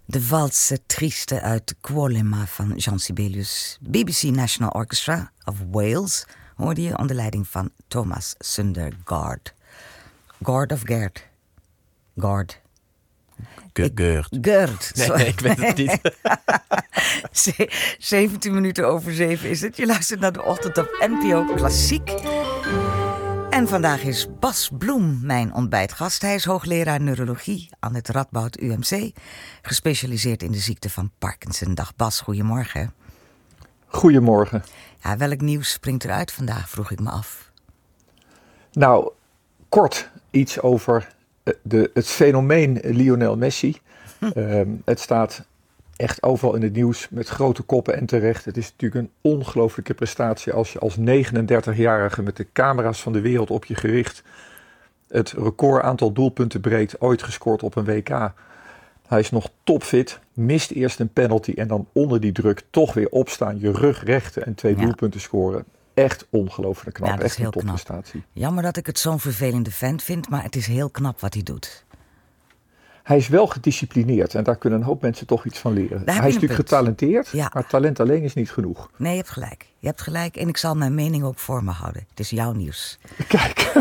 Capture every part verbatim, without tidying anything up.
De valse trieste uit Kwolema van Jean Sibelius. B B C National Orchestra of Wales hoorde je onder leiding van Thomas Sundergaard. Gaard of Gerd? Gaard. Ge- Geurt. Gerd. Nee, nee, ik weet het niet. Ze- zeventien minuten over zeven is het. Je luistert naar de ochtend op N P O Klassiek. En vandaag is Bas Bloem mijn ontbijtgast. Hij is hoogleraar neurologie aan het Radboud U M C. Gespecialiseerd in de ziekte van Parkinson. Dag Bas, goedemorgen. Goedemorgen. Ja, welk nieuws springt eruit vandaag, vroeg ik me af. Nou, kort iets over de, het fenomeen Lionel Messi. um, het staat echt overal in het nieuws met grote koppen en terecht. Het is natuurlijk een ongelooflijke prestatie als je als negenendertigjarige met de camera's van de wereld op je gericht het record aantal doelpunten breekt ooit gescoord op een W K. Hij is nog topfit, mist eerst een penalty en dan onder die druk toch weer opstaan, je rug rechten en twee Ja. doelpunten scoren. Echt ongelooflijk knap, Ja, dat is echt een heel knap. topprestatie. Jammer dat ik het zo'n vervelende vent vind, maar het is heel knap wat hij doet. Hij is wel gedisciplineerd en daar kunnen een hoop mensen toch iets van leren. Daar heb Hij is je een natuurlijk punt. getalenteerd, Ja. maar talent alleen is niet genoeg. Nee, je hebt gelijk. Je hebt gelijk en ik zal mijn mening ook voor me houden. Het is jouw nieuws. Kijk,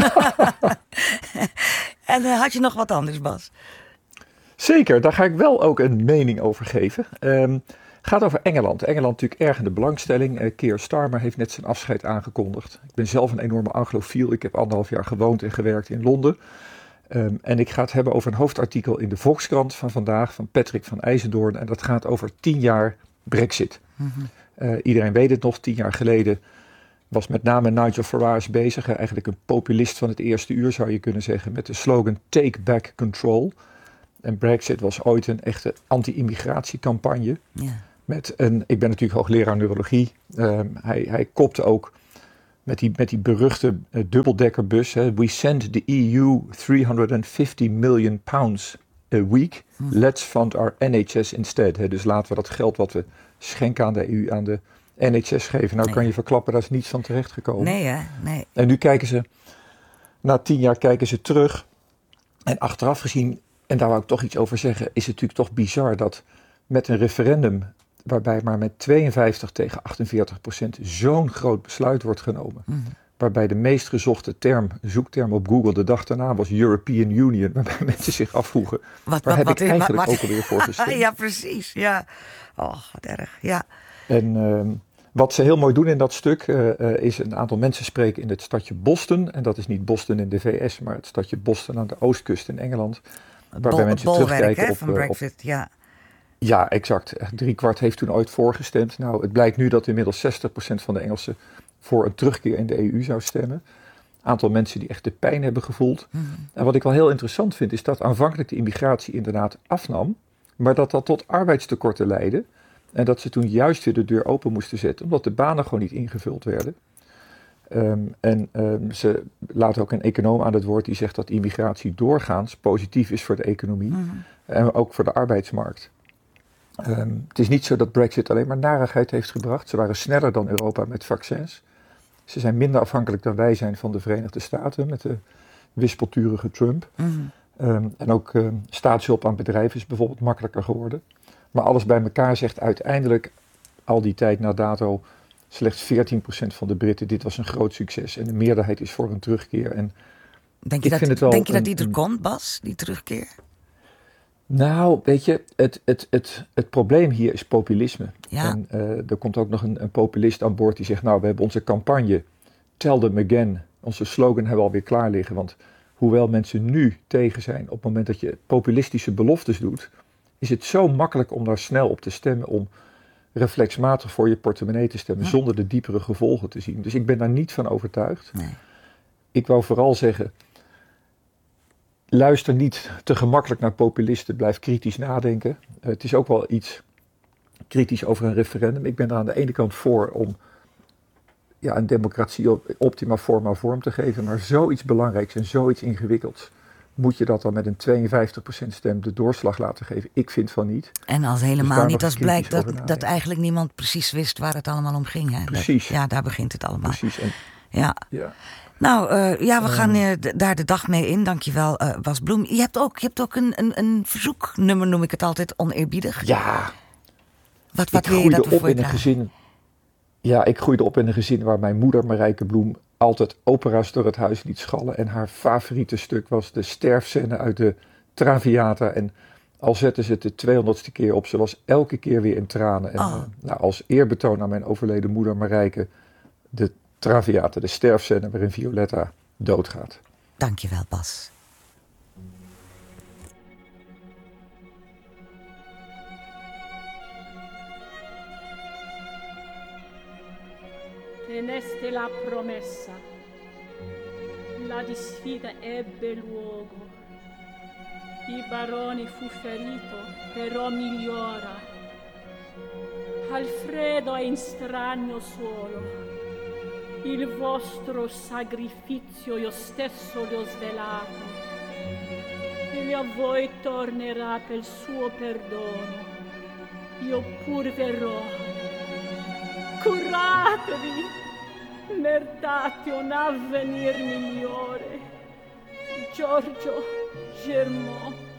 En uh, had je nog wat anders, Bas? zeker, daar ga ik wel ook een mening over geven. Um, gaat over Engeland. Engeland natuurlijk erg in de belangstelling. Uh, Keir Starmer heeft net zijn afscheid aangekondigd. Ik ben zelf een enorme anglofiel. Ik heb anderhalf jaar gewoond en gewerkt in Londen. Um, en ik ga het hebben over een hoofdartikel in de Volkskrant van vandaag van Patrick van IJzendoorn. En dat gaat over tien jaar Brexit. Mm-hmm. Uh, iedereen weet het nog, tien jaar geleden was met name Nigel Farage bezig. Uh, eigenlijk een populist van het eerste uur zou je kunnen zeggen. Met de slogan Take Back Control. En Brexit was ooit een echte anti-immigratiecampagne. Ja. Met een, ik ben natuurlijk hoogleraar neurologie. Um, hij, hij kopte ook met die, met die beruchte uh, dubbeldekkerbus. Hè, We send the E U driehonderdvijftig miljoen pounds a week. Hm. Let's fund our N H S instead. Hè. Dus laten we dat geld wat we schenken aan de E U aan de N H S geven. Nou Nee. kan je verklappen, daar is niets van terechtgekomen. Nee, hè? Nee. En nu kijken ze, na tien jaar kijken ze terug. En achteraf gezien, en daar wou ik toch iets over zeggen, is het natuurlijk toch bizar dat met een referendum waarbij maar met tweeënvijftig tegen achtenveertig procent zo'n groot besluit wordt genomen. Mm. Waarbij de meest gezochte term, zoekterm op Google de dag daarna was European Union. Waarbij mensen zich afvroegen, Wat, waar heb ik is- eigenlijk wat- ook alweer voor gestemd? Ja, precies. Ja. Oh, wat erg. Ja. En uh, wat ze heel mooi doen in dat stuk uh, uh, is een aantal mensen spreken in het stadje Boston. En dat is niet Boston in de V S, maar het stadje Boston aan de oostkust in Engeland. Waarbij Bol, mensen bolwerk, terugkijken hè, op, van uh, op... Brexit. Ja. Ja, exact. Drie kwart heeft toen ooit voorgestemd. Nou, het blijkt nu dat inmiddels zestig procent van de Engelsen voor een terugkeer in de E U zou stemmen. Aantal mensen die echt de pijn hebben gevoeld. Mm-hmm. En wat ik wel heel interessant vind, is dat aanvankelijk de immigratie inderdaad afnam, maar dat dat tot arbeidstekorten leidde. En dat ze toen juist weer de deur open moesten zetten, omdat de banen gewoon niet ingevuld werden. Um, en um, ze laten ook een econoom aan het woord die zegt dat immigratie doorgaans positief is voor de economie. Mm-hmm. En ook voor de arbeidsmarkt. Um, het is niet zo dat Brexit alleen maar narigheid heeft gebracht. Ze waren sneller dan Europa met vaccins. Ze zijn minder afhankelijk dan wij zijn van de Verenigde Staten met de wispelturige Trump. Mm-hmm. Um, en ook um, staatshulp aan bedrijven is bijvoorbeeld makkelijker geworden. Maar alles bij elkaar zegt uiteindelijk, al die tijd na dato, slechts veertien procent van de Britten, dit was een groot succes. En de meerderheid is voor een terugkeer. En Denk je, ik dat, vind het wel denk je dat een- die er een- komt, Bas, die terugkeer? Nou, weet je, het, het, het, het probleem hier is populisme. Ja. En uh, er komt ook nog een, een populist aan boord die zegt, nou, we hebben onze campagne Tell them again, onze slogan hebben we alweer klaar liggen. Want hoewel mensen nu tegen zijn, op het moment dat je populistische beloftes doet, is het zo makkelijk om daar snel op te stemmen, om reflexmatig voor je portemonnee te stemmen, Ja. zonder de diepere gevolgen te zien. Dus ik ben daar niet van overtuigd. Nee. Ik wou vooral zeggen, luister niet te gemakkelijk naar populisten, blijf kritisch nadenken. Uh, het is ook wel iets kritisch over een referendum. Ik ben er aan de ene kant voor om ja, een democratie op optima forma vorm te geven, maar zoiets belangrijks en zoiets ingewikkelds, moet je dat dan met een tweeënvijftig procent stem de doorslag laten geven? Ik vind van niet. En als helemaal daar niet nog als kritisch blijkt dat, over nadenken. dat eigenlijk niemand precies wist waar het allemaal om ging. Hè? Dat- Precies. ja, daar begint het allemaal. Precies. En, Ja. ja. Nou, uh, ja, we gaan uh, d- daar de dag mee in. Dankjewel, uh, Bas Bloem. Je hebt ook, je hebt ook een, een, een verzoeknummer, noem ik het altijd, oneerbiedig. Ja. Wat, wat ik wil je groeide daartoe op in een voordragen? gezin. Ja, ik groeide op in een gezin waar mijn moeder Marijke Bloem altijd opera's door het huis liet schallen. En haar favoriete stuk was de sterfscène uit de Traviata. En al zette ze het de tweehonderdste keer op, ze was elke keer weer in tranen. En Oh. uh, nou, als eerbetoon aan mijn overleden moeder Marijke, de Traviata, de sterfscène waarin Violetta doodgaat. Dankjewel, Bas. Teneste la promessa, la disfida ebbe luogo, i baroni fu ferito, però migliora. Alfredo è in stagno solo, il vostro sacrificio io stesso le ho svelato, e a voi tornerà per suo perdono, io pur verrò. Curatevi, meritate un avvenir migliore. Giorgio Germont.